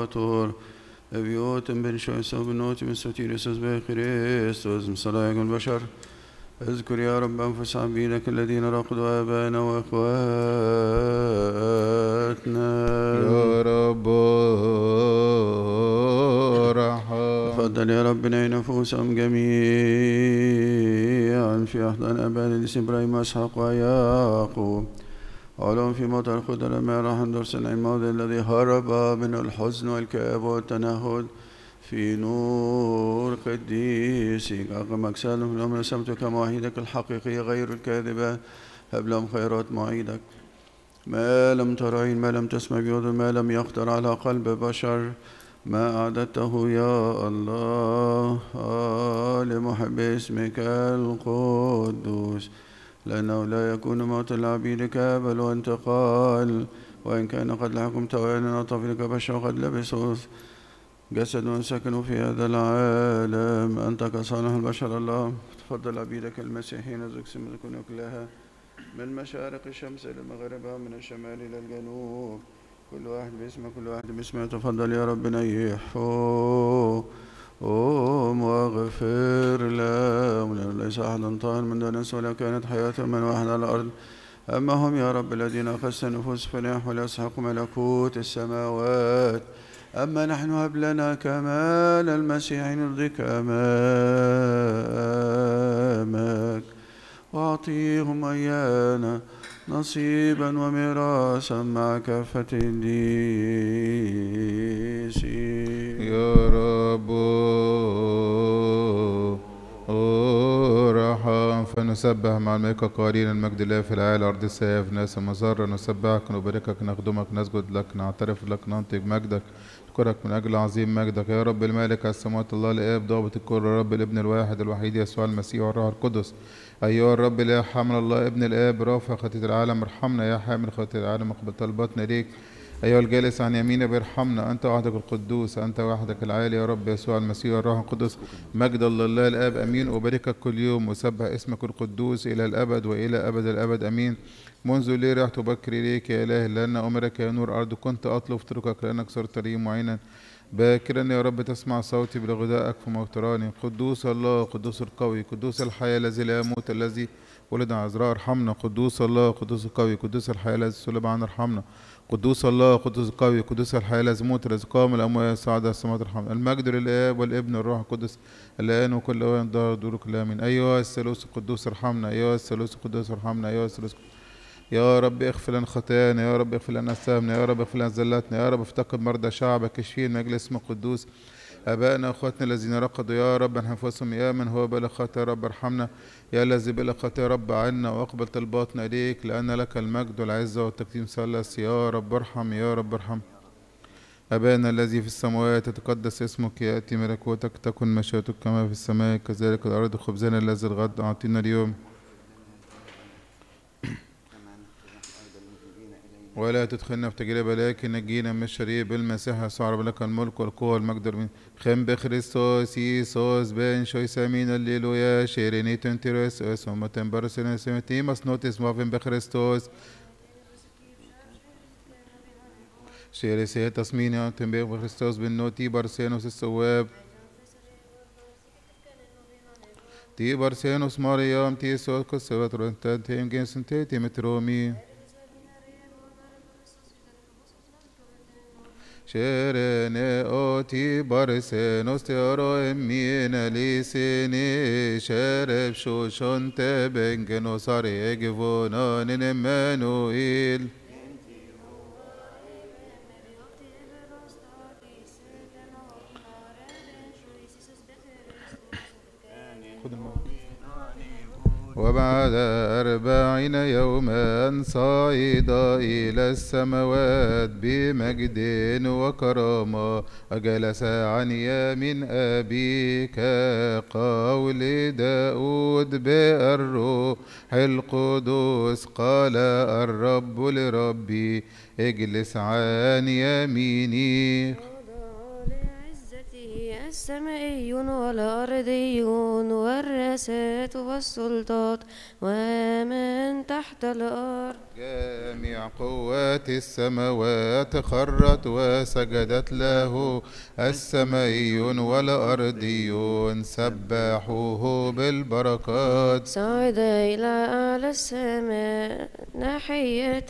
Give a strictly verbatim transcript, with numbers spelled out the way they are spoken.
Salvator, Eviotem ben Shoysa benotim Sotiris Bechiristos, Msalayag البشر. اذكر يا رب أنفس عبيدك الذين رقدوا آباءنا وأخواتنا يا رب ارحم. تفضل يا رب نعي نفوسهم جميعا في أحضان أبان الاسم إبراهيم وإسحاق ويعقوب علوم في موت الخضر لما راح درس الماضي الذي هرب من الحزن والكآب والتنهد في نور قديسك أقم أجسادهم لهم رسمتك مواعيدك الحقيقية غير الكاذبة هب لهم خيرات مواعيدك ما لم تر عين ما لم تسمع بأذن ما لم يخطر على قلب بشر ما أعددته يا الله لمحب اسمك القدوس لأنه لا يكون موت لعبيدك بل وانتقال وإن كان قد لحكم توالي طفلك بشر قد لبسوا جسد سكنوا في هذا العالم أنت كصالح البشر الله تفضل عبيدك المسيحيين زكس ملكون كلها من مشارق الشمس إلى مغربها من الشمال إلى الجنوب كل واحد باسمه كل واحد باسمه تفضل يا رب نيحه قوم واغفر لهم ليس أحد طاهر من دون ولا كانت حياتهم من واحد على الأرض أما هم يا رب الذين أخذت النفوس فليحوا ويسحقوا ملكوت السماوات أما نحن هب لنا كمال المسيح نرضيك أمامك وأعطيهم إيانا نصيبا وميراثا مع كافة القديسين يا رب ارحم. فنسبح مع الملائكة قائلين المجد لله في العالي أرض السيف ناس مزرة نسبحك نباركك نخدمك نسجد لك نعترف لك ننطق مجدك نشكرك من أجل عظيم مجدك يا رب المالك على السماوات الله الآب ضابط الكل رب الابن الواحد الوحيد يسوع المسيح والروح القدس أيها الرب لا حمل الله ابن الآب رافع خطية العالم ارحمنا يا حامل خطية العالم اقبل طلباتنا ليك أيها الجالس عن يمينك ارحمنا أنت وحدك القدوس أنت وحدك العالي يا رب يسوع المسيح والروح القدس مجد الله الآب أمين أباركك كل يوم وسبح اسمك القدوس إلى الأبد وإلى أبد الأبد أمين منذ لي رحت بكر إليك يا إله لأن أمرك يا نور أرض كنت أطلب طرقك لأنك صرت لي معينا باكرا يا رب تسمع صوتي بغدائك في موتراني قدوس الله قدوس القوي قدوس الحياة الذي لا يموت الذي ولد عذراء ارحمنا قدوس الله قدوس القوي قدوس الحياة الذي صلب عنا ارحمنا قدوس الله قدوس القوي قدوس الحياة الذي موت الذي قام الأموات صعد السماوات ارحمنا المجد للآب والابن والروح القدس الآن وكل أوان ظهر دورك الآمين أيها الثالوث القدوس ارحمنا أيها الثالوث القدوس ارحمنا أيها الثالوث يا رب اغفر لنا خطايانا يا رب اغفر لنا أثامنا يا رب اغفر لنا زلاتنا يا رب افتقد مرضى شعبك اشفي من أجل اسمك القدوس آبائنا وأخواتنا الذين رقدوا يا رب انحفظهم يا من هو بلا خطايا يا رب ارحمنا يا الذي بلا خطايا يا رب عنا واقبل طلباتنا إليك لأن لك المجد والعزة والتكريم ثلاث يا رب ارحم يا رب ارحم أبانا الذي في السماوات يتقدس اسمك يأتي ملكوتك تكن مشيئتك كما في السماء كذلك الأرض خبزنا الذي الغد أعطينا اليوم ولا تدخلنا في تجربة لكن نجينا من الشرير بالمسيح يسوع رب لك الملك والقوة والمجد من خم بخريستوس يسوس بن شوي سامين الليلويا شيريني تنتيروس اسمه تنبرسنا سمتي مسنوتس مافن بخريستوس شيري سيه تصميني تنبيه بخريستوس بن نوتي برسينوس السواب تي برسينوس مريم تي سوكس وترنتان تيم جنسنتي تي مترومي شيرني اوتي بارسينوس تيرو امين ليسيني شرب شوشون تبنجنو صاري اجفونان امانوئيل وبعد أربعين يوما صعد إلى السماوات بمجد وكرامة وجلس عن يمين أبيك قول داود بالروح القدس قال الرب لربي اجلس عن يميني السمائيون والأرضيون والرئاسات والسلطات ومن تحت الأرض. جميع قوات السماوات خرت وسجدت له، السمائيون والأرضيون سبحوه بالبركات. صعد إلى أعلى السماء ناحية